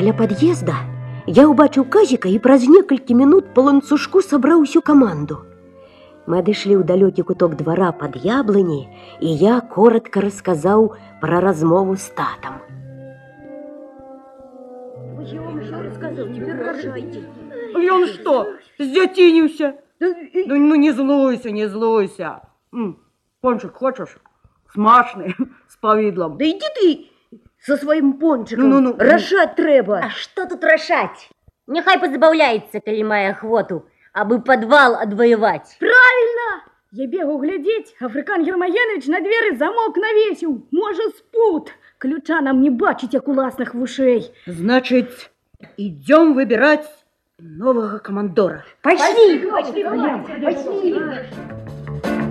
Каля пад'езда я ўбачыў казіка і праз некалькі мінут па ланцужку сабраў усю каманду. Мы адышлі ў далёкі куток двара пад яблыні, і я коротко расказаў пра размову з татам. Ён што, здзяцініўся? Ну не злуйся, не злуйся. Пончик хочаш? Смачны, з павідлам. Да иди ты со своим пончиком. Рашать трэба. А что тут рашать? Нехай позабавляется, коли мае охвоту, абы подвал адвоевать. Правильно! Я бегу глядеть, Африкан Гермоенович на двери замок навесил. Может, спут. Ключа нам не бачить, як уласных вушей. Значит, идем выбирать нового командора. Пошли!